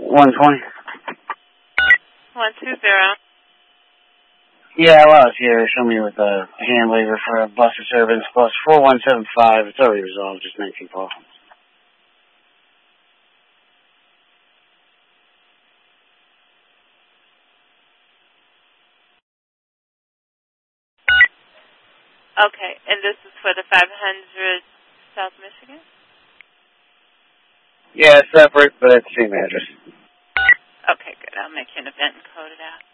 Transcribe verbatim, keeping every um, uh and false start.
one twenty. one two zero. Yeah, well, it's here. Show me with a hand waiver for a bus disturbance plus four one seven five. It's already resolved. Just make your call. Okay, and this is for the five hundred South Michigan? Yeah, separate, but it's the same address. Okay, good. I'll make you an event and code it out.